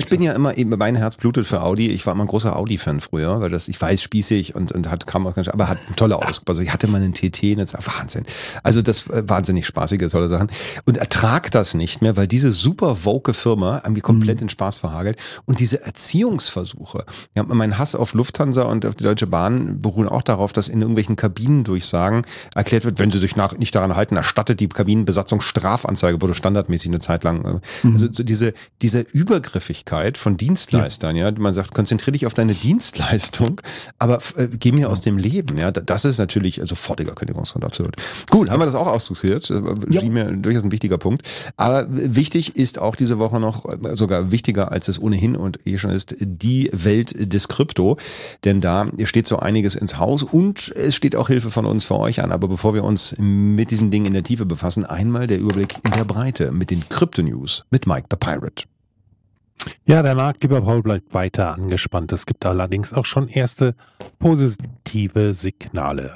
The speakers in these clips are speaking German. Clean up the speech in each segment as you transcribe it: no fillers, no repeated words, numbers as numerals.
bin ja immer, eben mein Herz blutet für Audi. Ich war immer ein großer Audi-Fan früher, weil ich weiß, spießig und kam auch ganz, aber hat tolle Autos. Also ich hatte mal einen TT, Wahnsinn. Also das wahnsinnig spaßige, tolle Sachen. Und ertrag das nicht mehr, weil diese super woke Firma haben die komplett in Spaß verhagelt. Und diese Erziehungsversuche. Ja, mein Hass auf Lufthansa und auf die Deutsche Bahn beruhen auch darauf, dass in irgendwelchen Kabinendurchsagen erklärt wird, wenn sie sich nicht daran halten, erstattet die Kabinenbesatzung Strafanzeige, wurde standardmäßig eine Zeit lang. Also so diese Übergriffigkeit von Dienstleistern, ja, man sagt, konzentriere dich auf deine Dienstleistung, aber geh mir aus dem Leben, ja, das ist natürlich sofortiger Kündigungsgrund, absolut. Gut, haben wir das auch ausdiskutiert, schien mir durchaus ein wichtiger Punkt, aber wichtig ist auch diese Woche noch, sogar wichtiger als es ohnehin und schon ist, die Welt des Krypto, denn da steht so einiges ins Haus und es steht auch Hilfe von uns für euch an, aber bevor wir uns mit diesen Dingen in der Tiefe befassen, einmal der Überblick in der Breite mit den Krypto-News mit Mike the Pirate. Ja, der Markt, lieber Paul, bleibt weiter angespannt. Es gibt allerdings auch schon erste positive Signale.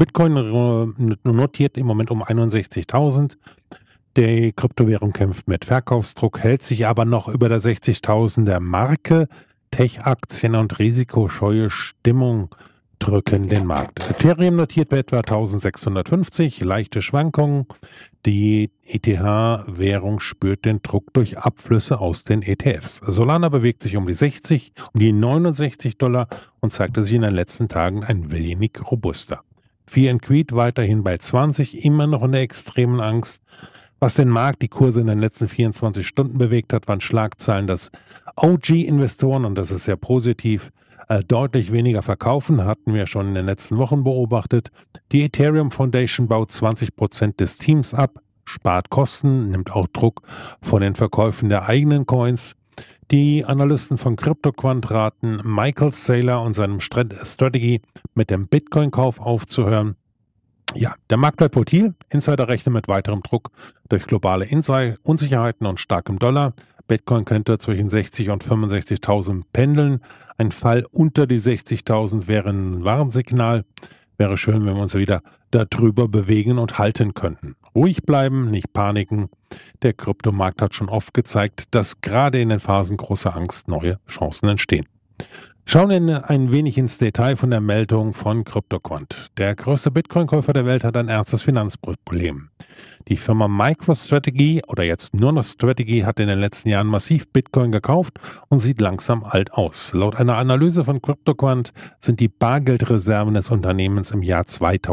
Bitcoin notiert im Moment um 61.000. Die Kryptowährung kämpft mit Verkaufsdruck, hält sich aber noch über der 60.000er Marke. Tech-Aktien und risikoscheue Stimmung drücken den Markt. Ethereum notiert bei etwa 1650, leichte Schwankungen. Die ETH-Währung spürt den Druck durch Abflüsse aus den ETFs. Solana bewegt sich um die 69 Dollar und zeigte sich in den letzten Tagen ein wenig robuster. Fear and Greed weiterhin bei 20, immer noch in der extremen Angst. Was den Markt, die Kurse in den letzten 24 Stunden bewegt hat, waren Schlagzeilen, dass OG-Investoren, und das ist sehr positiv, deutlich weniger verkaufen, hatten wir schon in den letzten Wochen beobachtet. Die Ethereum Foundation baut 20% des Teams ab, spart Kosten, nimmt auch Druck von den Verkäufen der eigenen Coins. Die Analysten von CryptoQuant raten Michael Saylor und seinem Strategie mit dem Bitcoin-Kauf aufzuhören. Ja, der Markt bleibt volatil. Insider rechnen mit weiterem Druck durch globale Unsicherheiten und starkem Dollar. Bitcoin könnte zwischen 60 und 65.000 pendeln. Ein Fall unter die 60.000 wäre ein Warnsignal. Wäre schön, wenn wir uns wieder darüber bewegen und halten könnten. Ruhig bleiben, nicht paniken. Der Kryptomarkt hat schon oft gezeigt, dass gerade in den Phasen großer Angst neue Chancen entstehen. Schauen wir ein wenig ins Detail von der Meldung von CryptoQuant. Der größte Bitcoin-Käufer der Welt hat ein ernstes Finanzproblem. Die Firma MicroStrategy oder jetzt nur noch Strategy hat in den letzten Jahren massiv Bitcoin gekauft und sieht langsam alt aus. Laut einer Analyse von CryptoQuant sind die Bargeldreserven des Unternehmens im Jahr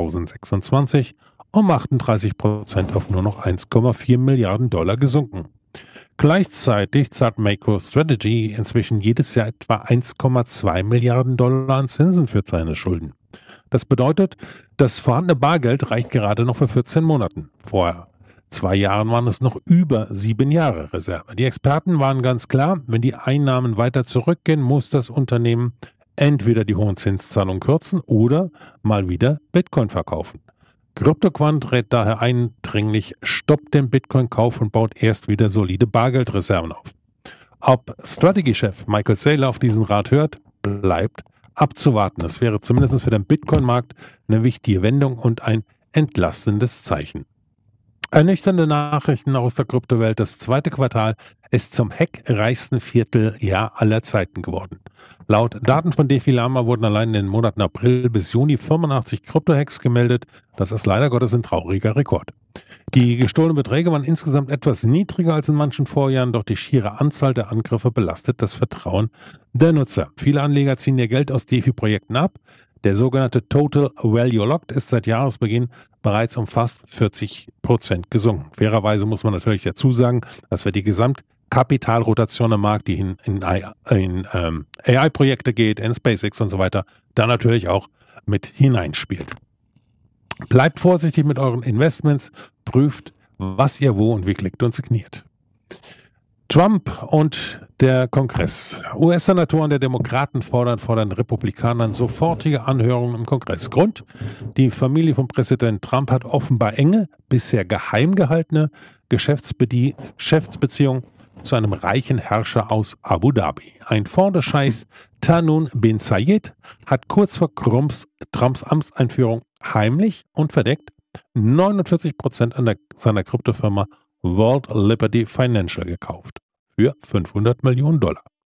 2026 um 38% auf nur noch 1,4 Milliarden Dollar gesunken. Gleichzeitig zahlt MicroStrategy inzwischen jedes Jahr etwa 1,2 Milliarden Dollar an Zinsen für seine Schulden. Das bedeutet, das vorhandene Bargeld reicht gerade noch für 14 Monaten. Vor 2 Jahren waren es noch über 7 Jahre Reserve. Die Experten waren ganz klar, wenn die Einnahmen weiter zurückgehen, muss das Unternehmen entweder die hohen Zinszahlungen kürzen oder mal wieder Bitcoin verkaufen. CryptoQuant rät daher eindringlich, stoppt den Bitcoin-Kauf und baut erst wieder solide Bargeldreserven auf. Ob Strategy-Chef Michael Saylor auf diesen Rat hört, bleibt abzuwarten. Das wäre zumindest für den Bitcoin-Markt eine wichtige Wendung und ein entlastendes Zeichen. Ernüchternde Nachrichten aus der Kryptowelt. Das zweite Quartal ist zum hackreichsten Vierteljahr aller Zeiten geworden. Laut Daten von Defilama wurden allein in den Monaten April bis Juni 85 Krypto-Hacks gemeldet. Das ist leider Gottes ein trauriger Rekord. Die gestohlenen Beträge waren insgesamt etwas niedriger als in manchen Vorjahren, doch die schiere Anzahl der Angriffe belastet das Vertrauen der Nutzer. Viele Anleger ziehen ihr Geld aus DeFi-Projekten ab. Der sogenannte Total Value Locked ist seit Jahresbeginn bereits um fast 40% gesunken. Fairerweise muss man natürlich dazu sagen, dass wir die Gesamtkapitalrotation am Markt, die in AI-Projekte geht, in SpaceX und so weiter, da natürlich auch mit hineinspielt. Bleibt vorsichtig mit euren Investments, prüft, was ihr wo und wie klickt und signiert. Trump und der Kongress. US-Senatoren der Demokraten fordern Republikanern sofortige Anhörungen im Kongress. Grund: Die Familie von Präsident Trump hat offenbar enge, bisher geheim gehaltene Geschäftsbeziehungen zu einem reichen Herrscher aus Abu Dhabi. Ein Fonds des Scheichs Tahnoon bin Zayed hat kurz vor Trumps Amtseinführung heimlich und verdeckt 49% seiner Kryptofirma World Liberty Financial gekauft. Für $500 Millionen.